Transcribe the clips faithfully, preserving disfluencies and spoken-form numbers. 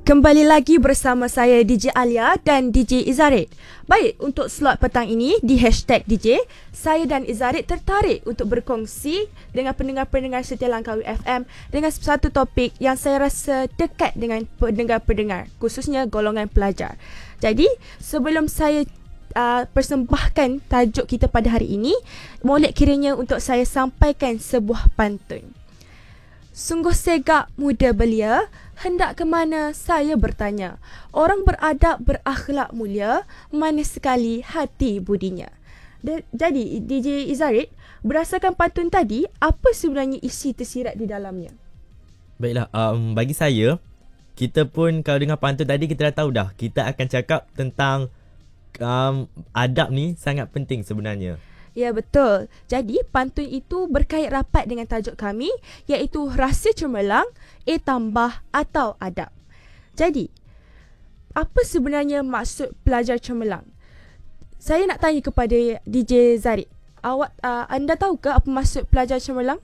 Kembali lagi bersama saya D J Alia dan D J Izarit. Baik, untuk slot petang ini di hashtag D J, saya dan Izarit tertarik untuk berkongsi dengan pendengar-pendengar setia Langkawi F M dengan satu topik yang saya rasa dekat dengan pendengar-pendengar, khususnya golongan pelajar. Jadi, sebelum saya uh, persembahkan tajuk kita pada hari ini, molek kiranya untuk saya sampaikan sebuah pantun. Sungguh segak muda belia, hendak ke mana saya bertanya. Orang beradab berakhlak mulia, manis sekali hati budinya. De- jadi D J Izarit, berdasarkan pantun tadi, apa sebenarnya isi tersirat di dalamnya? Baiklah, um, bagi saya, kita pun kalau dengar pantun tadi, kita dah tahu dah. Kita akan cakap tentang um, adab ni sangat penting sebenarnya. Ya, betul. Jadi, pantun itu berkait rapat dengan tajuk kami, iaitu rasa cemerlang, A tambah atau adab. Jadi, apa sebenarnya maksud pelajar cemerlang? Saya nak tanya kepada D J Zarit. Awak, uh, anda tahu ke apa maksud pelajar cemerlang?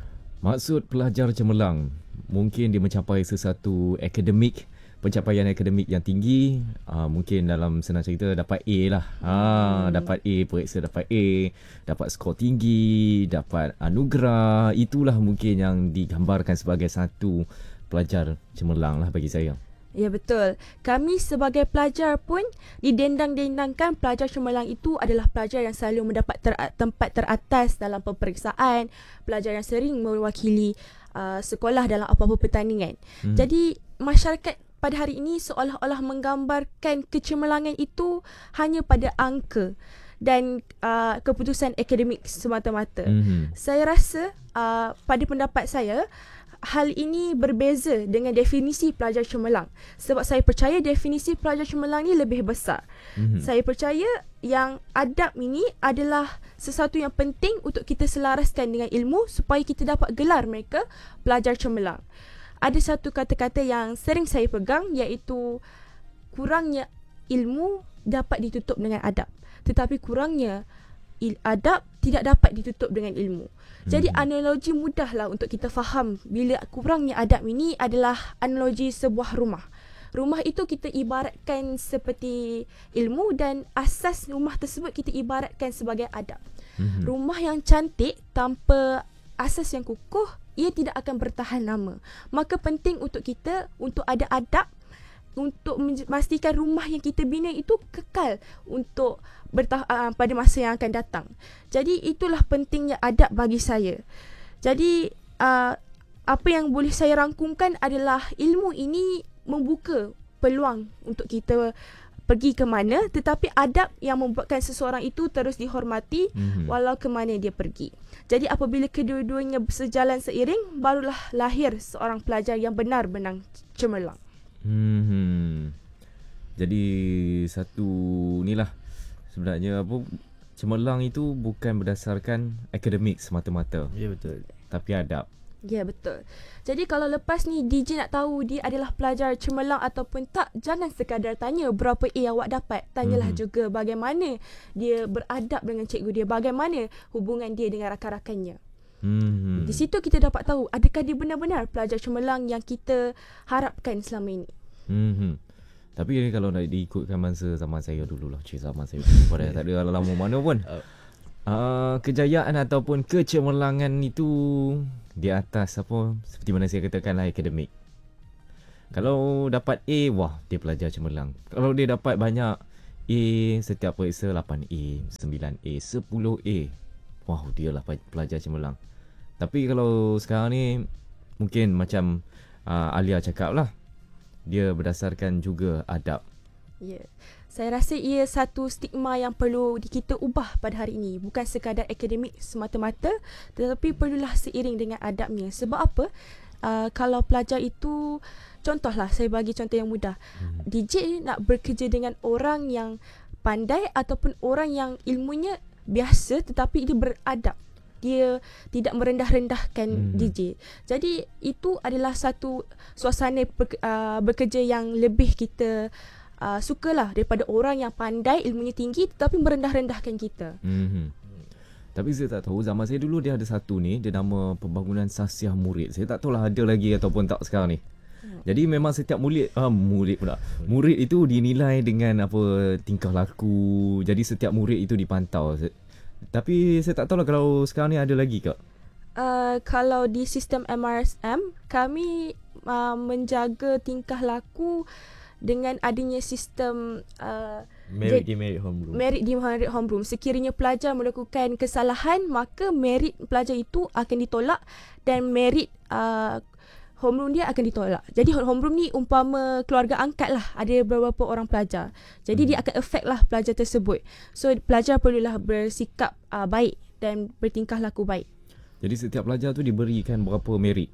Maksud pelajar cemerlang, mungkin dia mencapai sesuatu akademik, pencapaian akademik yang tinggi, uh, mungkin dalam senang cerita dapat A lah. Ha, hmm. Dapat A, periksa dapat A, dapat skor tinggi, dapat anugerah. Itulah mungkin yang digambarkan sebagai satu pelajar cemerlang lah bagi saya. Ya, betul. Kami sebagai pelajar pun didendang-dendangkan pelajar cemerlang itu adalah pelajar yang selalu mendapat ter- tempat teratas dalam peperiksaan, pelajar yang sering mewakili uh, sekolah dalam apa-apa pertandingan. Hmm. Jadi, masyarakat pada hari ini seolah-olah menggambarkan kecemerlangan itu hanya pada angka dan uh, keputusan akademik semata-mata. Mm-hmm. Saya rasa uh, pada pendapat saya, hal ini berbeza dengan definisi pelajar cemerlang. Sebab saya percaya definisi pelajar cemerlang ni lebih besar. Mm-hmm. Saya percaya yang adab ini adalah sesuatu yang penting untuk kita selaraskan dengan ilmu supaya kita dapat gelar mereka pelajar cemerlang. Ada satu kata-kata yang sering saya pegang, iaitu kurangnya ilmu dapat ditutup dengan adab. Tetapi kurangnya il- adab tidak dapat ditutup dengan ilmu. Hmm. Jadi analogi mudahlah untuk kita faham bila kurangnya adab ini adalah analogi sebuah rumah. Rumah itu kita ibaratkan seperti ilmu dan asas rumah tersebut kita ibaratkan sebagai adab. Hmm. Rumah yang cantik tanpa asas yang kukuh, ia tidak akan bertahan lama. Maka penting untuk kita untuk ada adab untuk memastikan rumah yang kita bina itu kekal untuk bertah- uh, pada masa yang akan datang. Jadi itulah pentingnya adab bagi saya. Jadi uh, apa yang boleh saya rangkumkan adalah ilmu ini membuka peluang untuk kita pergi ke mana, tetapi adab yang membuatkan seseorang itu terus dihormati mm-hmm. walau ke mana dia pergi. Jadi apabila kedua-duanya bersejalan seiring, barulah lahir seorang pelajar yang benar-benar cemerlang. Hmm. Jadi satu inilah sebenarnya apa, cemerlang itu bukan berdasarkan akademik semata-mata. Ya, betul. Tapi adab. Ya, betul. Jadi kalau lepas ni D J nak tahu dia adalah pelajar cemerlang ataupun tak, jangan sekadar tanya berapa A awak dapat. Tanyalah mm-hmm. juga bagaimana dia beradab dengan cikgu dia, bagaimana hubungan dia dengan rakan-rakannya. Mm-hmm. Di situ kita dapat tahu adakah dia benar-benar pelajar cemerlang yang kita harapkan selama ini. Mm-hmm. Tapi kalau nak diikutkan masa zaman saya dulu lah, cik zaman saya dulu, pada tak ada lama mana pun. Uh, kejayaan ataupun kecemerlangan itu di atas apa, seperti mana saya katakan lah, akademik. Kalau dapat A, wah, dia pelajar cemerlang. Kalau dia dapat banyak A, setiap periksa lapan A, sembilan A, sepuluh A, wah, dia lah pelajar cemerlang. Tapi kalau sekarang ni mungkin macam uh, Alia cakap lah, dia berdasarkan juga adab. Ya, yeah. Saya rasa ia satu stigma yang perlu kita ubah pada hari ini. Bukan sekadar akademik semata-mata, tetapi perlulah seiring dengan adabnya. Sebab apa? Uh, kalau pelajar itu, contohlah, saya bagi contoh yang mudah. Hmm. D J nak bekerja dengan orang yang pandai ataupun orang yang ilmunya biasa tetapi dia beradab. Dia tidak merendah-rendahkan hmm. D J. Jadi itu adalah satu suasana ber, uh, bekerja yang lebih kita Uh, sukalah daripada orang yang pandai, ilmunya tinggi tetapi merendah-rendahkan kita. Mm-hmm. Tapi saya tak tahu, zaman saya dulu dia ada satu ni, dia nama Pembangunan Sasiah Murid. Saya tak tahu lah ada lagi ataupun tak sekarang ni. Hmm. Jadi memang setiap murid ah, murid pula. Murid itu dinilai dengan apa tingkah laku. Jadi setiap murid itu dipantau. Tapi saya tak tahu lah kalau sekarang ni ada lagi Kak. Uh, kalau di sistem M R S M, kami uh, menjaga tingkah laku dengan adanya sistem uh, Merit di merit homeroom. Merit di merit homeroom. Sekiranya pelajar melakukan kesalahan, maka merit pelajar itu akan ditolak dan merit uh, homeroom dia akan ditolak. Jadi homeroom ni umpama keluarga angkat lah. Ada beberapa orang pelajar. Jadi hmm. dia akan affect lah pelajar tersebut. So pelajar perlulah bersikap uh, baik dan bertingkah laku baik. Jadi setiap pelajar tu diberikan berapa merit?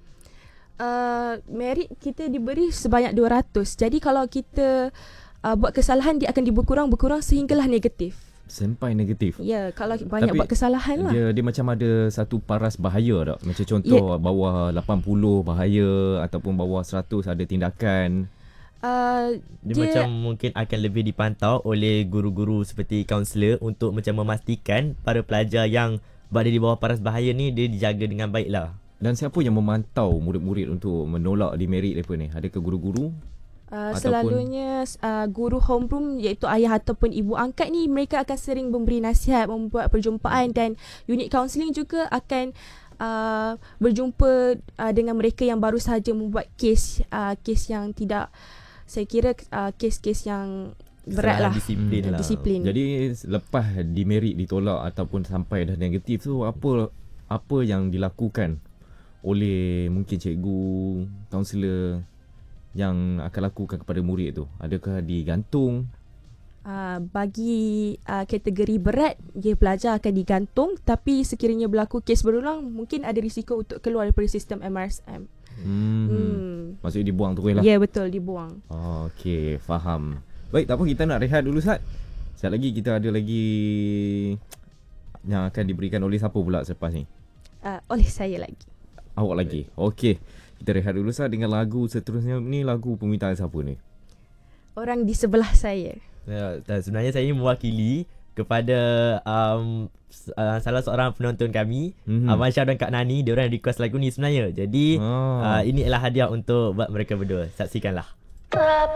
Uh, merit kita diberi sebanyak dua ratus. Jadi kalau kita uh, buat kesalahan, dia akan diberkurang-berkurang sehinggalah negatif. Sampai negatif? Ya, kalau banyak Tapi buat kesalahan lah. Dia, dia macam ada satu paras bahaya tak? Macam contoh yeah. bawah lapan puluh bahaya ataupun bawah seratus ada tindakan. Uh, dia, dia macam mungkin akan lebih dipantau oleh guru-guru seperti kaunselor untuk macam memastikan para pelajar yang berada di bawah paras bahaya ni dia dijaga dengan baik lah. Dan siapa yang memantau murid-murid untuk menolak demerit mereka ni? Adakah guru-guru? Uh, selalunya uh, guru homeroom iaitu ayah ataupun ibu angkat ni, mereka akan sering memberi nasihat, membuat perjumpaan, dan unit kaunseling juga akan uh, berjumpa uh, dengan mereka yang baru sahaja membuat kes uh, kes yang tidak, saya kira uh, kes-kes yang berat lah, disiplin hmm, lah. Disiplin. Jadi lepas demerit ditolak ataupun sampai dah negatif tu, apa apa yang dilakukan oleh mungkin cikgu, kaunselor yang akan lakukan kepada murid tu? Adakah digantung? Uh, bagi uh, kategori berat, dia pelajar akan digantung. Tapi sekiranya berlaku kes berulang, mungkin ada risiko untuk keluar daripada sistem M R S M. Hmm. hmm. Maksudnya dibuang terus lah? Ya, betul, dibuang. Oh, okey, faham. Baik, tak apa, kita nak rehat dulu Sat. Sekejap lagi kita ada lagi yang akan diberikan oleh siapa pula selepas ni? Uh, oleh saya lagi. Awak lagi. Okey. Kita rehat dulu Sat dengan lagu seterusnya. Ni lagu permintaan siapa ni? Orang di sebelah saya. Ya, sebenarnya saya mewakili kepada um, uh, salah seorang penonton kami, mm-hmm. Abang Syah dan Kak Nani. Diorang request lagu ni sebenarnya. Jadi oh. uh, ini adalah hadiah untuk buat mereka berdua. Saksikanlah.